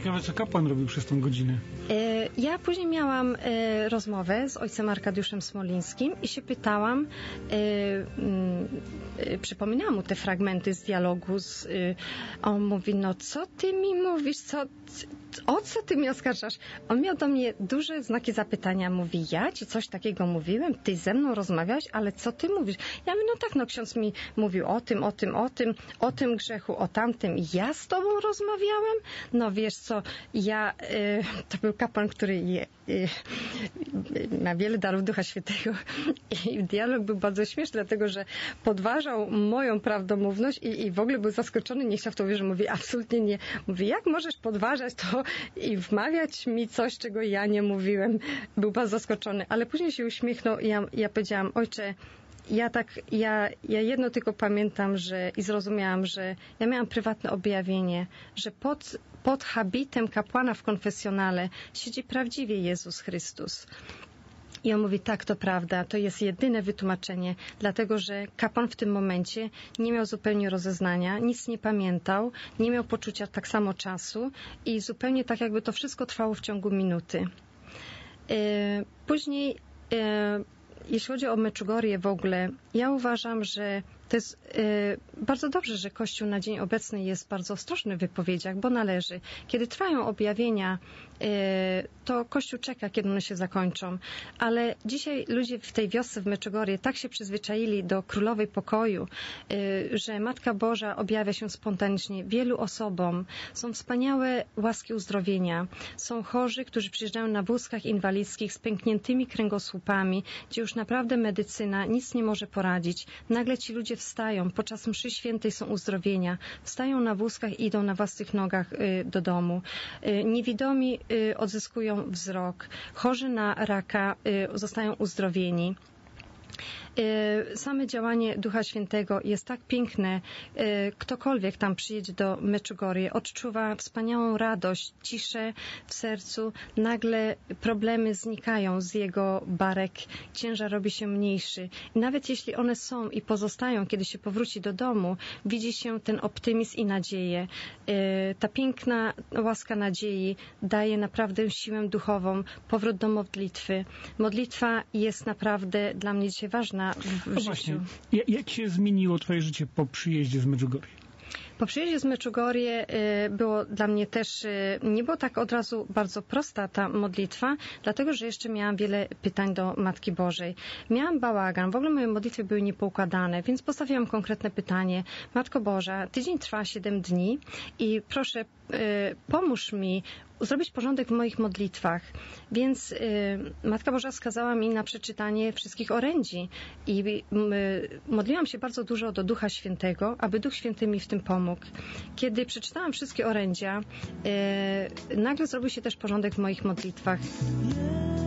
Ciekawe, co kapłan robił przez tą godzinę. Ja później miałam rozmowę z ojcem Arkadiuszem Smolińskim i się pytałam, przypominałam mu te fragmenty z dialogu. On mówi, no co ty mi mówisz, o co ty mnie oskarżasz? On miał do mnie duże znaki zapytania. Mówi, ja ci coś takiego mówiłem? Ty ze mną rozmawiałeś, ale co ty mówisz? Ja mówię, no tak, no ksiądz mi mówił o tym grzechu, o tamtym. Ja z tobą rozmawiałem? No wiesz co, to był kapłan, który ma wiele darów Ducha Świętego i dialog był bardzo śmieszny, dlatego że podważał moją prawdomówność i w ogóle był zaskoczony, nie chciał w to wierzyć, mówi, absolutnie nie. Mówi, jak możesz podważać to i wmawiać mi coś, czego ja nie mówiłem. Był bardzo zaskoczony, ale później się uśmiechnął i ja powiedziałam, ojcze, ja jedno tylko pamiętam, i zrozumiałam, że ja miałam prywatne objawienie, że pod habitem kapłana w konfesjonale siedzi prawdziwie Jezus Chrystus. I on mówi, tak, to prawda, to jest jedyne wytłumaczenie, dlatego że kapłan w tym momencie nie miał zupełnie rozeznania, nic nie pamiętał, nie miał poczucia tak samo czasu i zupełnie tak jakby to wszystko trwało w ciągu minuty. Później, jeśli chodzi o Meczugorie w ogóle, ja uważam, że to jest bardzo dobrze, że Kościół na dzień obecny jest bardzo ostrożny w wypowiedziach, bo należy. Kiedy trwają objawienia, to Kościół czeka, kiedy one się zakończą. Ale dzisiaj ludzie w tej wiosce w Meczugorie tak się przyzwyczaili do królowej pokoju, że Matka Boża objawia się spontanicznie wielu osobom. Są wspaniałe łaski uzdrowienia. Są chorzy, którzy przyjeżdżają na wózkach inwalidzkich z pękniętymi kręgosłupami, gdzie już naprawdę medycyna nic nie może poradzić. Nagle ci ludzie wstają, podczas mszy świętej są uzdrowienia, wstają na wózkach i idą na własnych nogach do domu. Niewidomi odzyskują wzrok, chorzy na raka zostają uzdrowieni. Same działanie Ducha Świętego jest tak piękne. Ktokolwiek tam przyjedzie do Meczugorie, odczuwa wspaniałą radość, ciszę w sercu. Nagle problemy znikają z jego barek, ciężar robi się mniejszy. I nawet jeśli one są i pozostają, kiedy się powróci do domu, widzi się ten optymizm i nadzieję. Ta piękna łaska nadziei daje naprawdę siłę duchową, powrót do modlitwy. Modlitwa jest naprawdę dla mnie dzisiaj ważna w życiu. Właśnie. Jak się zmieniło twoje życie po przyjeździe z Medjugorje? Po przyjeździe z Meczugorie było dla mnie też, nie było tak od razu bardzo prosta ta modlitwa, dlatego że jeszcze miałam wiele pytań do Matki Bożej. Miałam bałagan, w ogóle moje modlitwy były niepoukładane, więc postawiłam konkretne pytanie. Matko Boża, tydzień trwa 7 dni i proszę, pomóż mi zrobić porządek w moich modlitwach. Więc Matka Boża skazała mi na przeczytanie wszystkich orędzi i modliłam się bardzo dużo do Ducha Świętego, aby Duch Święty mi w tym pomógł. Kiedy przeczytałam wszystkie orędzia, nagle zrobił się też porządek w moich modlitwach.